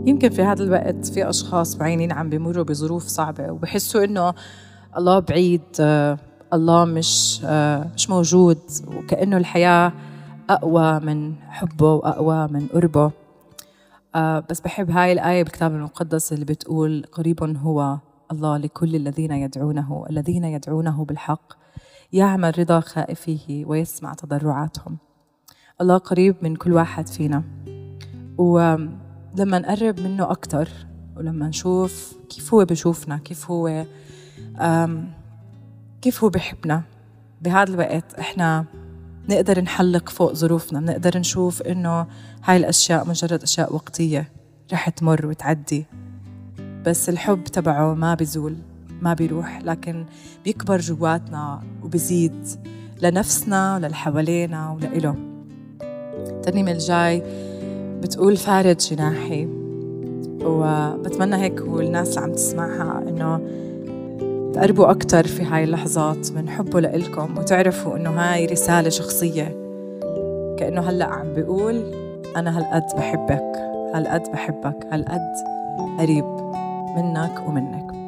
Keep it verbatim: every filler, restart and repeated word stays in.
يمكن في هذا الوقت في أشخاص معينين عم بيمروا بظروف صعبة وبحسوا إنه الله بعيد، آه، الله مش آه، مش موجود، وكأنه الحياة أقوى من حبه وأقوى من قربه. آه، بس بحب هاي الآية بالكتاب المقدس اللي بتقول قريب هو الله لكل الذين يدعونه، الذين يدعونه بالحق يعمل رضا خائفيه ويسمع تضرعاتهم. الله قريب من كل واحد فينا، ولما نقرب منه أكتر ولما نشوف كيف هو بشوفنا، كيف هو كيف هو بحبنا، بهذا الوقت إحنا نقدر نحلق فوق ظروفنا، نقدر نشوف إنه هاي الأشياء مجرد أشياء وقتية رح تمر وتعدي، بس الحب تبعه ما بيزول ما بيروح، لكن بيكبر جواتنا وبيزيد لنفسنا وللحوالينا ولإله. الترنيمة الجاي بتقول فارد جناحي، وبتمنى هيك والناس اللي عم تسمعها إنه تقربوا أكتر في هاي اللحظات من حبه لإلكم، وتعرفوا إنه هاي رسالة شخصية، كأنه هلأ عم بيقول أنا هالقد بحبك، هالقد بحبك، هالقد قريب منك ومنك.